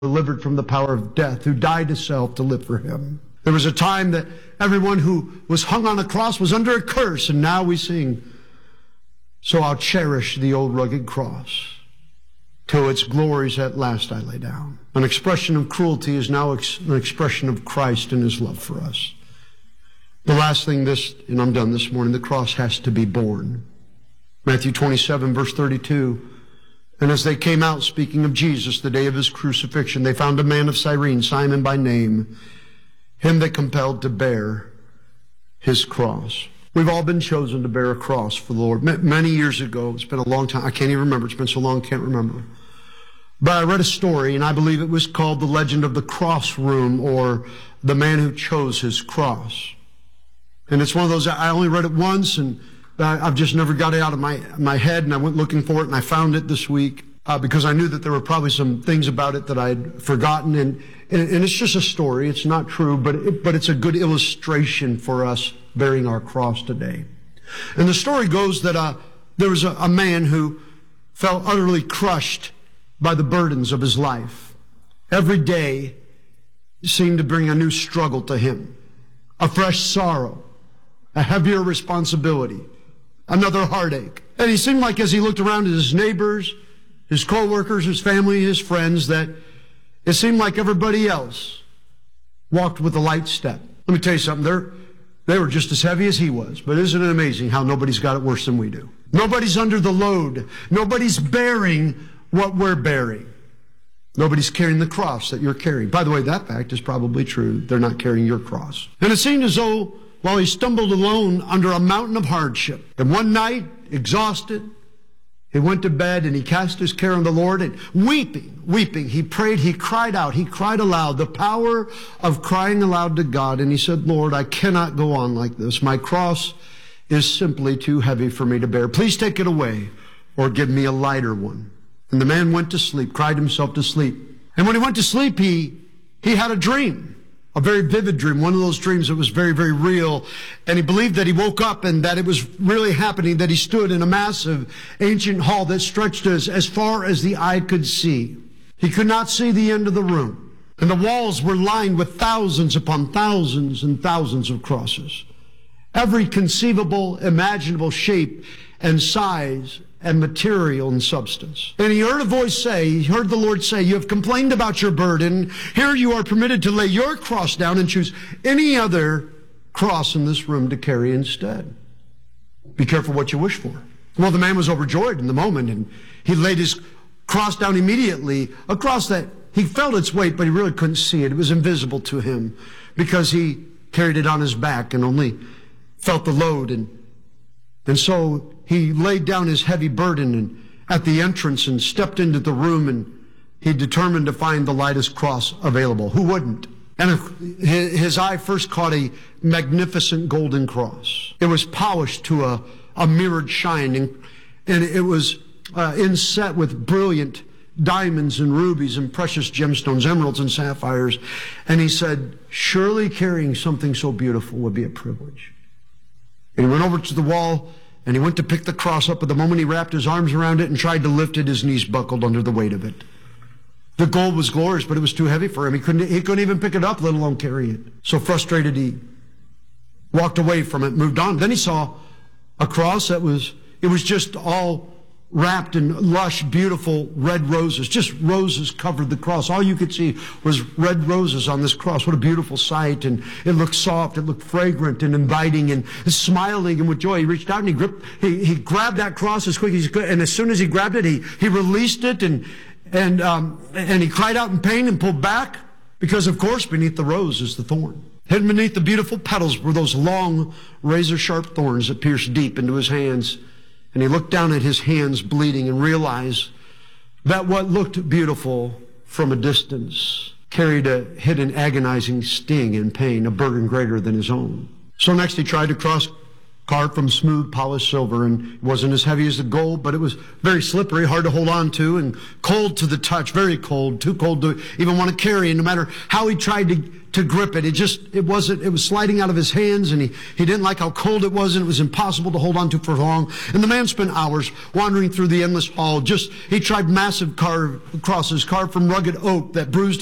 delivered from the power of death, who died to self to live for him. There was a time that everyone who was hung on a cross was under a curse, and now we sing, so I'll cherish the old rugged cross, till its glories at last I lay down. An expression of cruelty is now an expression of Christ and his love for us. The last thing and I'm done this morning, the cross has to be borne. Matthew 27, verse 32. And as they came out, speaking of Jesus, the day of his crucifixion, they found a man of Cyrene, Simon by name, him they compelled to bear his cross. We've all been chosen to bear a cross for the Lord. Many years ago, it's been a long time, I can't even remember, it's been so long I can't remember. But I read a story, and I believe it was called The Legend of the Cross Room, or The Man Who Chose His Cross. And it's one of those, I only read it once, and I've just never got it out of my head, and I went looking for it, and I found it this week because I knew that there were probably some things about it that I'd forgotten, and it's just a story. It's not true, but it's a good illustration for us bearing our cross today. And the story goes that there was a man who felt utterly crushed by the burdens of his life. Every day seemed to bring a new struggle to him, a fresh sorrow, a heavier responsibility, another heartache. And he seemed like as he looked around at his neighbors, his co-workers, his family, his friends, that it seemed like everybody else walked with a light step. Let me tell you something, they were just as heavy as he was. But isn't it amazing how nobody's got it worse than we do? Nobody's under the load. Nobody's bearing what we're bearing. Nobody's carrying the cross that you're carrying. By the way, that fact is probably true. They're not carrying your cross. And it seemed as though while he stumbled alone under a mountain of hardship, and one night, exhausted, he went to bed and he cast his care on the Lord, and weeping, he prayed, he cried out, he cried aloud, the power of crying aloud to God. And he said, Lord, I cannot go on like this. My cross is simply too heavy for me to bear. Please take it away or give me a lighter one. And the man went to sleep, cried himself to sleep. And when he went to sleep, he had a dream. A very vivid dream, one of those dreams that was very, very real. And he believed that he woke up and that it was really happening, that he stood in a massive ancient hall that stretched as far as the eye could see. He could not see the end of the room. And the walls were lined with thousands upon thousands and thousands of crosses. Every conceivable, imaginable shape and size and material and substance. And he heard he heard the Lord say, you have complained about your burden. Here you are permitted to lay your cross down and choose any other cross in this room to carry instead. Be careful what you wish for. Well, the man was overjoyed in the moment, and he laid his cross down immediately, a cross that he felt its weight, but he really couldn't see it. It was invisible to him because he carried it on his back and only felt the load. And so he laid down his heavy burden at the entrance and stepped into the room, and he determined to find the lightest cross available. Who wouldn't? And his eye first caught a magnificent golden cross. It was polished to a mirrored shine, and it was inset with brilliant diamonds and rubies and precious gemstones, emeralds and sapphires. And he said, surely carrying something so beautiful would be a privilege. And he went over to the wall, and he went to pick the cross up. At the moment he wrapped his arms around it and tried to lift it, his knees buckled under the weight of it. The gold was glorious, but it was too heavy for him. He couldn't even pick it up, let alone carry it. So frustrated, he walked away from it, moved on. Then he saw a cross it was just all wrapped in lush, beautiful red roses. Just roses covered the cross. All you could see was red roses on this cross. What a beautiful sight. And it looked soft, it looked fragrant and inviting and smiling, and with joy he reached out and he grabbed that cross as quick as he could. And as soon as he grabbed it, he released it and he cried out in pain and pulled back, because of course beneath the rose is the thorn. Hidden beneath the beautiful petals were those long razor-sharp thorns that pierced deep into his hands. And he looked down at his hands bleeding and realized that what looked beautiful from a distance carried a hidden agonizing sting and pain, a burden greater than his own. So next he tried to cross carved from smooth, polished silver, and it wasn't as heavy as the gold, but it was very slippery, hard to hold on to, and cold to the touch, very cold, too cold to even want to carry. And no matter how he tried to grip it, it was sliding out of his hands, and he didn't like how cold it was, and it was impossible to hold on to for long. And the man spent hours wandering through the endless hall. He tried massive crosses carved from rugged oak that bruised